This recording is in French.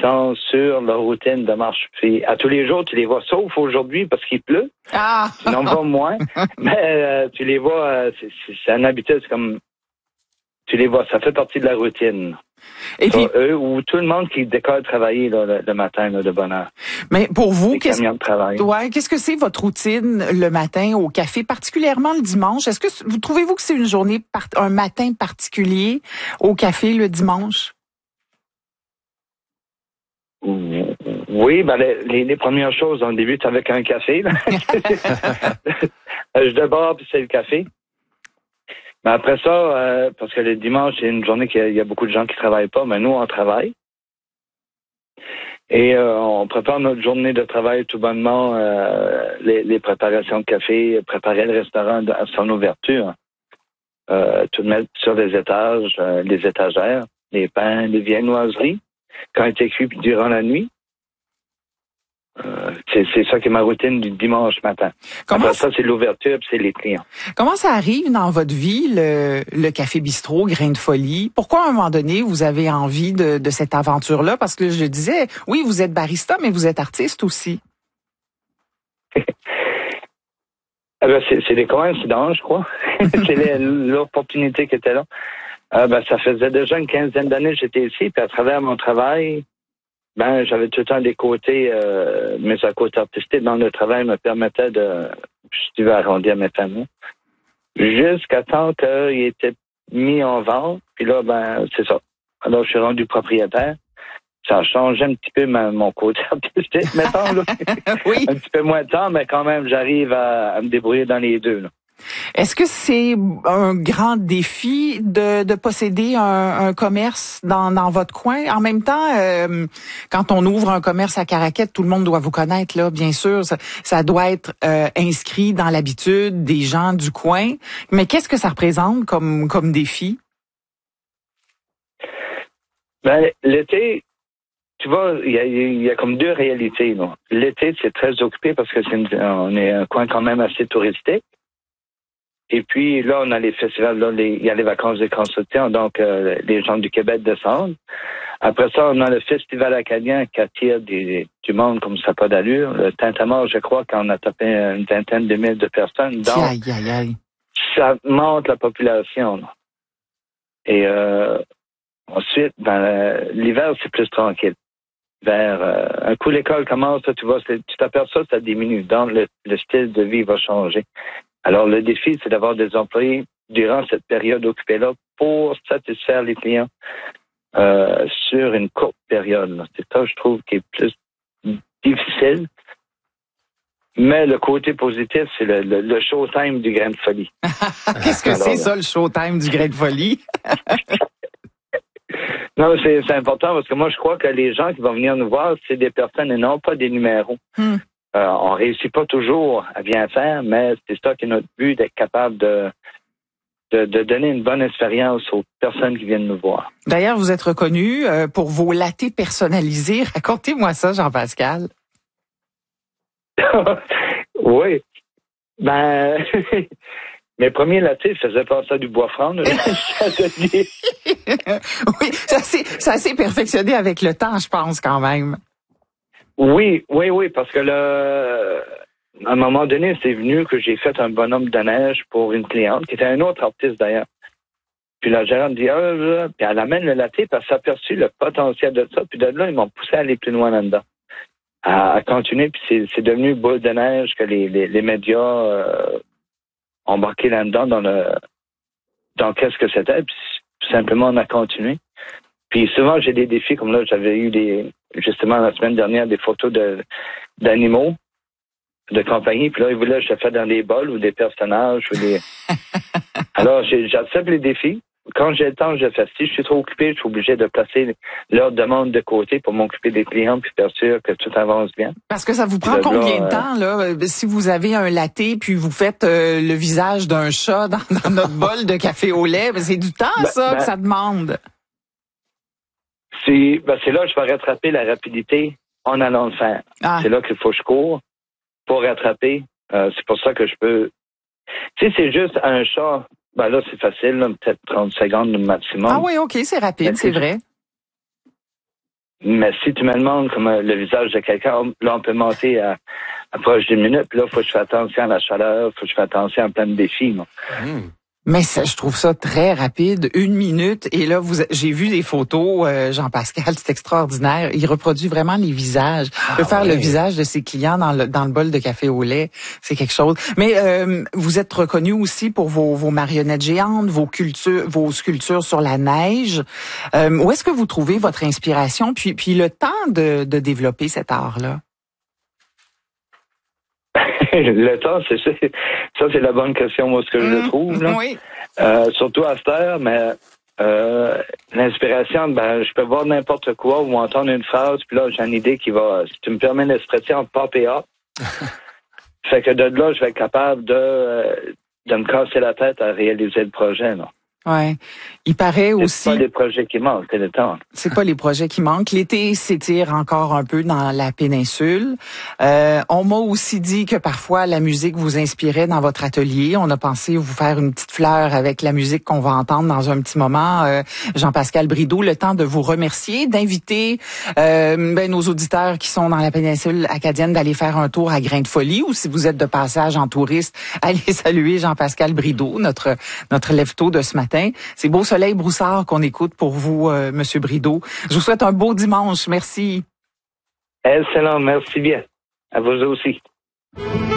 sont sur leur routine de marche. Puis à tous les jours, tu les vois, sauf aujourd'hui parce qu'il pleut. Ah! Tu n'en vois moins. Mais tu les vois, c'est une habitude, c'est comme tu les vois, ça fait partie de la routine. Et puis, eux ou tout le monde qui décolle travailler là, le matin là, de bonne heure. Mais pour vous, qu'est-ce que c'est votre routine le matin au café, particulièrement le dimanche? Est-ce que vous trouvez-vous que c'est une journée, un matin particulier au café le dimanche? Oui, ben les premières choses, on débute avec un café. Là. Je déborde, puis c'est le café. Mais après ça, parce que le dimanche, c'est une journée qu'il y a beaucoup de gens qui travaillent pas, mais nous, on travaille. Et on prépare notre journée de travail tout bonnement, les préparations de café, préparer le restaurant à son ouverture, tout mettre sur les étages, les étagères, les pains, les viennoiseries, quand il était cuit durant la nuit. C'est ça qui est ma routine du dimanche matin. Après ça, c'est l'ouverture puis c'est les clients. Comment ça arrive dans votre vie, le Café Bistrot, Grain de Folie? Pourquoi, à un moment donné, vous avez envie de cette aventure-là? Parce que je disais, oui, vous êtes barista, mais vous êtes artiste aussi. C'est des coïncidences, je crois. C'est l'opportunité qui était là. Ça faisait déjà une quinzaine d'années que j'étais ici, puis à travers mon travail, j'avais tout le temps des côtés, mes côtés artistiques dans le travail me permettaient je vais arrondir mes familles. Jusqu'à temps qu'il était mis en vente, puis là, c'est ça. Alors, je suis rendu propriétaire. Ça a changé un petit peu mon côté artistique, mettons, là. Oui. Un petit peu moins de temps, mais quand même, j'arrive à me débrouiller dans les deux, là. Est-ce que c'est un grand défi de posséder un commerce dans votre coin? En même temps, quand on ouvre un commerce à Caraquette, tout le monde doit vous connaître, là, bien sûr. Ça doit être inscrit dans l'habitude des gens du coin. Mais qu'est-ce que ça représente comme défi? L'été, tu vois, il y a comme deux réalités, là. L'été, c'est très occupé parce que on est un coin quand même assez touristique. Et puis là, on a les festivals, là, il y a les vacances des constructeurs, donc les gens du Québec descendent. Après ça, on a le festival acadien qui attire du monde comme ça n'a pas d'allure. Le Tintamarre, je crois qu'on a tapé une vingtaine de mille de personnes. Donc, aïe. Ça monte la population, là. Et ensuite, l'hiver, c'est plus tranquille. Un coup l'école commence, tu vois, tu t'aperçois, ça diminue. Donc, le style de vie va changer. Alors, le défi, c'est d'avoir des employés durant cette période occupée-là pour satisfaire les clients sur une courte période, là. C'est ça, je trouve, qui est plus difficile. Mais le côté positif, c'est le showtime du Grain de Folie. Qu'est-ce que c'est ça, le showtime du Grain de Folie? Non, c'est important parce que moi, je crois que les gens qui vont venir nous voir, c'est des personnes et non pas des numéros. On réussit pas toujours à bien faire, mais c'est ça qui est notre but, d'être capable de donner une bonne expérience aux personnes qui viennent nous voir. D'ailleurs, vous êtes reconnu pour vos lattés personnalisés. Racontez-moi ça, Jean-Pascal. Oui. Mes premiers lattés faisaient passer du bois franc. Oui, c'est assez perfectionné avec le temps, je pense, quand même. Oui, parce que à un moment donné, c'est venu que j'ai fait un bonhomme de neige pour une cliente, qui était un autre artiste d'ailleurs. Puis la gérante dit, puis elle amène le latte, puis elle s'est aperçue le potentiel de ça, puis de là, ils m'ont poussé à aller plus loin là-dedans. À continuer, puis c'est devenu boule de neige que les médias ont embarqué là-dedans dans qu'est-ce que c'était, puis tout simplement on a continué. Puis souvent j'ai des défis, comme là j'avais eu justement la semaine dernière des photos d'animaux de compagnie, puis là ils voulaient que je fasse dans des bols ou des personnages ou des. Alors j'accepte les défis. Quand j'ai le temps, je fais. Si je suis trop occupé, je suis obligé de placer leur demande de côté pour m'occuper des clients puis faire sûr que tout avance bien. Parce que ça vous prend combien de temps, là, si vous avez un latte puis vous faites le visage d'un chat dans notre bol de café au lait, c'est du temps, que ça demande. C'est là que je vais rattraper la rapidité en allant le faire. C'est là qu'il faut que je cours pour rattraper. C'est pour ça que je peux. Si c'est juste un chat, là, c'est facile, là, peut-être 30 secondes maximum. Ah oui, OK, c'est rapide, c'est vrai. Mais si tu me demandes comme le visage de quelqu'un, là, on peut monter à proche d'une minute. Puis là, il faut que je fasse attention à la chaleur, il faut que je fasse attention à plein de défis. Moi. Mais ça, je trouve ça très rapide, 1 minute. Et là, j'ai vu des photos, Jean-Pascal, c'est extraordinaire. Il reproduit vraiment les visages. Il peut faire le visage de ses clients dans le bol de café au lait. C'est quelque chose. Mais vous êtes reconnu aussi pour vos marionnettes géantes, vos sculptures sur la neige. Où est-ce que vous trouvez votre inspiration, puis le temps de développer cet art-là? Le temps, c'est la bonne question, moi, ce que je le trouve. Là. Oui. Surtout à cette heure, mais l'inspiration, je peux voir n'importe quoi ou entendre une phrase, puis là, j'ai une idée qui va, si tu me permets l'expression, pop et hop. Fait que de là, je vais être capable de me casser la tête à réaliser le projet, là. Ouais. Il paraît aussi. C'est pas les projets qui manquent, c'est le temps. C'est pas les projets qui manquent. L'été s'étire encore un peu dans la péninsule. On m'a aussi dit que parfois la musique vous inspirait dans votre atelier. On a pensé vous faire une petite fleur avec la musique qu'on va entendre dans un petit moment. Jean-Pascal Brideau, le temps de vous remercier, d'inviter nos auditeurs qui sont dans la péninsule acadienne d'aller faire un tour à Grain de Folie, ou si vous êtes de passage en touriste, allez saluer Jean-Pascal Brideau, notre lève-tôt de ce matin. C'est Beau Soleil Broussard qu'on écoute pour vous, Monsieur Brideau. Je vous souhaite un beau dimanche. Merci. Excellent, merci bien. À vous aussi.